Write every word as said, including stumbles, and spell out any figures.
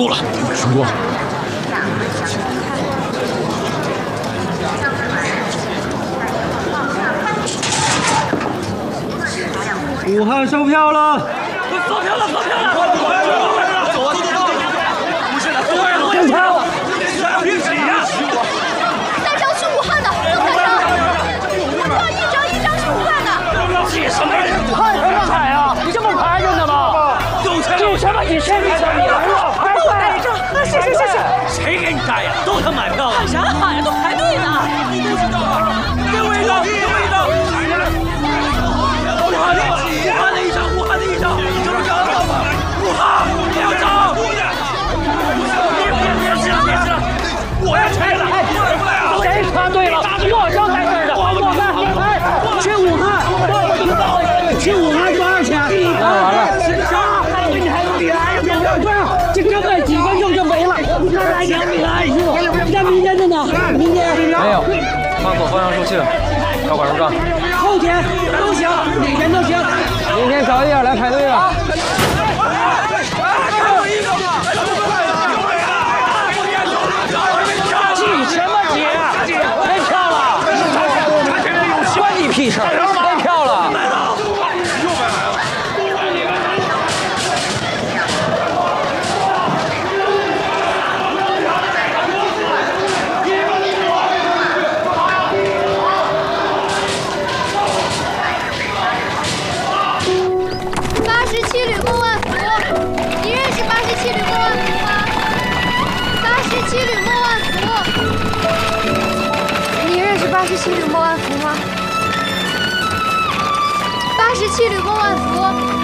够了， 升多。 武汉收票了， 收票了，收票了，走啊走啊走啊！不是的，所有人都检查。 别挤呀！ 三张去武汉的，有三张。我票一张一张去武汉的。 挤什么人？ 看什么海啊？你这不排着呢吗？ 有钱有什么挤？谁给的？你来了，排我带一张。啊，是是是是。 谁给你带呀？都他买票了。 喊啥喊呀？都排队呢。 你都知道啊？给我一张，给我一张。武汉的，武汉的一张，武汉的一张，这不找得到吗？武汉，不要找！别别别急了，别急了，我要拆了！ 谁插队了？我刚在这儿的，我们哎，去武汉，去武汉多少钱？完了，啥？你还有米来？不要不要，这这个几分钟就没了。你看来两米来，那明天的呢？明天没有，放左方向收信，要管入账。 后天都行，哪天都行。明天早一点来排队啊！挤什么挤？没票了！关你屁事！没票了！ 八十七旅孟万福，你认识八十七旅孟万福吗？八十七旅孟万福，你认识八十七旅孟万福吗？八十七旅孟万福。